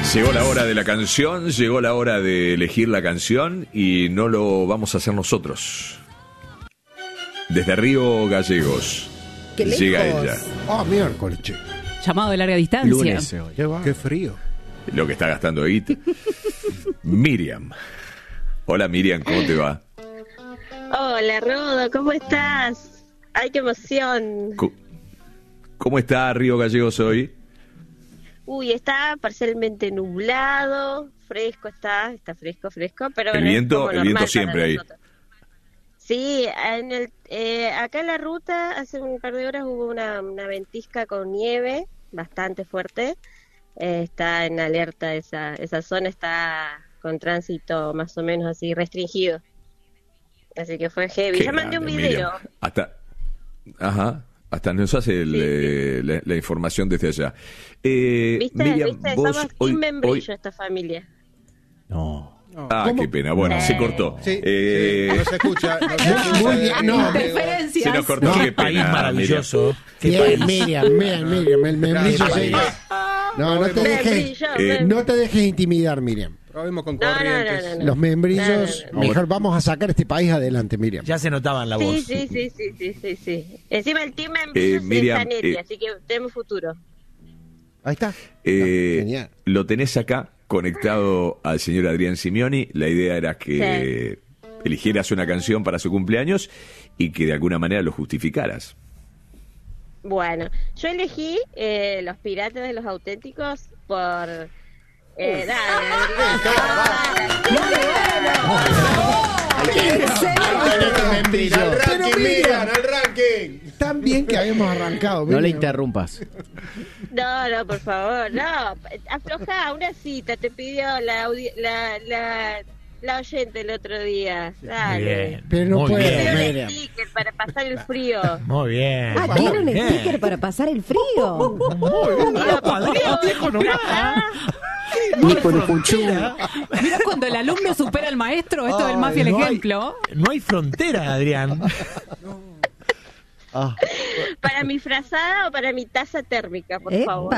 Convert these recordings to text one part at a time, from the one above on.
Llegó la hora de la canción, llegó la hora de elegir la canción y no lo vamos a hacer nosotros. Desde Río Gallegos llega ella. Miércoles, che. Llamado de larga distancia. Lunes hoy. Qué frío. Lo que está gastando ahí. Miriam. Hola Miriam, ¿cómo te va? Hola Rodo, ¿cómo estás? ¡Ay, qué emoción! ¿Cómo está Río Gallegos hoy? Uy, está parcialmente nublado, fresco está fresco, pero El viento siempre ahí. Sí, acá en la ruta hace un par de horas hubo una ventisca con nieve bastante fuerte. Está en alerta esa zona, está con tránsito más o menos así restringido. Así que fue heavy. Ya mandé un video. Miriam. Hasta nos hace la información desde allá. ¿Viste? Miriam, vos somos team membrillo esta familia. No. Qué pena. Bueno, se cortó. Sí, no se escucha. Se nos cortó. Qué País pena, maravilloso. Bien, Miriam, el membrillo se... No te dejes intimidar, Miriam. Probemos con corrientes. No. Los membrillos, mejor vamos a sacar este país adelante, Miriam. Ya se notaba en la voz. Sí. Encima el team membrillo Miriam, es Zanetti, así que tenemos futuro. Ahí está. Genial. Lo tenés acá conectado al señor Adrián Simioni. La idea era que eligieras una canción para su cumpleaños y que de alguna manera lo justificaras. Bueno, yo elegí Los Piratas de los Auténticos por... Al ranking. Tan bien que habíamos arrancado. No le interrumpas. No, por favor, no. Aflojá, una cita, te pidió la oyente el otro día. Dale. Bien. Pero no Muy puede, bien. Tiene Miriam. un sticker para pasar el frío. Muy bien. ¿Tiene un Muy bien. sticker para pasar el frío? Mira cuando el alumno supera al maestro, esto del mafia el ejemplo. No hay frontera, Adrián. ¿Para mi frazada o para mi taza térmica, por favor?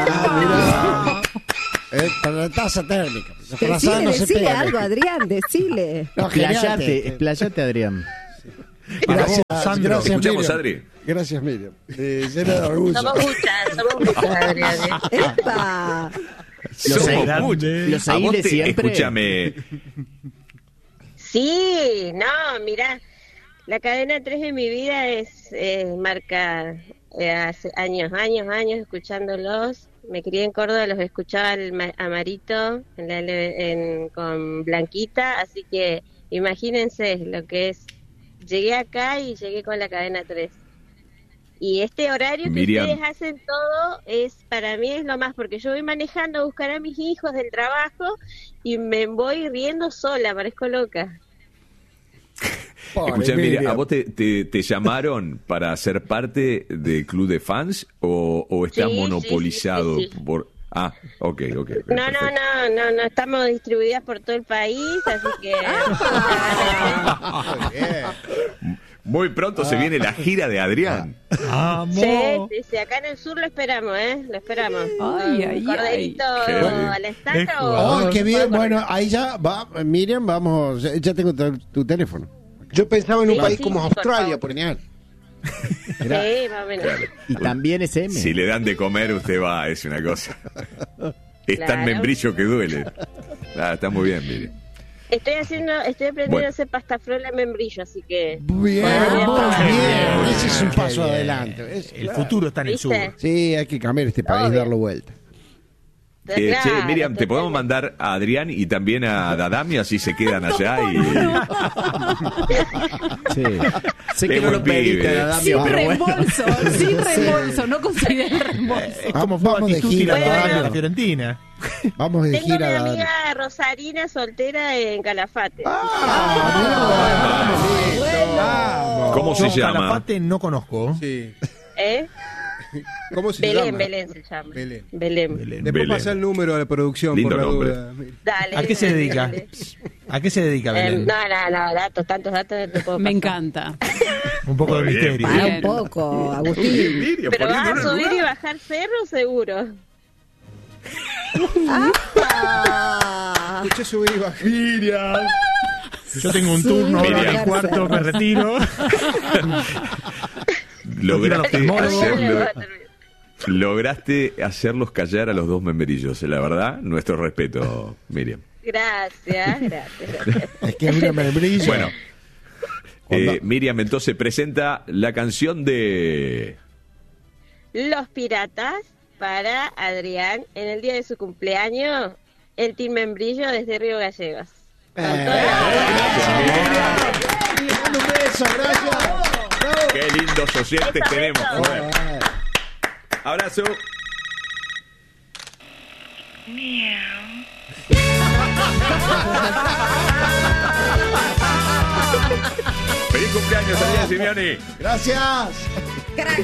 Para la taza térmica. La frazada Decile algo, Adrián, decile. No, Explayate, Adrián. Gracias, Te escuchamos, Miriam. Adri. Gracias, Miriam. Llena de orgullo. Somos muchas, Adrián. ¡Epa! Somos muchos. Lo A seguís vos de siempre. escúchame. Sí, no, mirá, la cadena 3 de mi vida marca hace años escuchándolos. Me crié en Córdoba, los escuchaba a Marito con Blanquita, así que imagínense lo que es. Llegué acá y llegué con la cadena 3. Y este horario Miriam, que ustedes hacen todo para mí es lo más, porque yo voy manejando a buscar a mis hijos del trabajo y me voy riendo sola, parezco loca. Escuchá, Miriam, ¿a vos te llamaron para ser parte del club de fans o está monopolizado sí. por...? Ok. No, estamos distribuidas por todo el país, así que... Muy pronto se viene la gira de Adrián. Sí, acá en el sur lo esperamos, lo esperamos. Corderito al stand. Qué bien, bueno, ahí ya va, Miriam, vamos, ya tengo tu teléfono. Yo pensaba en un país como por Australia, favor. por genial. Sí, más o menos. Y también es M. Si le dan de comer, usted va, es una cosa. Es tan Claro. membrillo que duele. Está muy bien, Miriam. Estoy aprendiendo a hacer pasta frola en membrillo, así que... Bien, ese es un paso adelante. El futuro está en el sur. ¿Viste? Sí, hay que cambiar este país, Obvio. darlo vuelta. Claro, Miriam, ¿te podemos mandar a Adrián y también a Dadami? Así se quedan allá y... Sí. Sé que Es no buen lo pediste, pibe. Adamio, Sin pero bueno. reembolso, no considera el reembolso. Es como fue Vamos de Batistuta gira, la Adamio. de la Fiorentina. Vamos de Tengo gira. una amiga rosarina soltera en Calafate. ¿Cómo se Yo llama? Calafate no conozco. Sí. ¿Eh? ¿Cómo se llama? Belén se llama. Belén. Belén. Después Belén. pasa el número de la producción, Lindo por la nombre. duda. Dale. ¿A qué se dedica? ¿A qué se dedica Belén? No, tantos datos no te puedo Me pasar. encanta. Un poco de Muy bien. misterio. Para Bien. un poco, Agustín. Miriam, Pero vas poniendo a en el subir y lugar. bajar cerro seguro. escuché subir y bajar. Miriam. Yo tengo un turno ahora Miriam. en el cuarto, me retiro. Lograste hacerlos callar a los dos memberillos, la verdad. Nuestro respeto, Miriam. Gracias. Es que mira, me brillo. Bueno, Miriam entonces presenta la canción de... Los Piratas para Adrián en el día de su cumpleaños, el Team Membrillo desde Río Gallegos. Con toda la- Un beso, gracias. Qué lindos oyentes Beso, tenemos. beso. Bueno. Abrazo. Feliz cumpleaños, Adrián Simeoni. Gracias. Crack.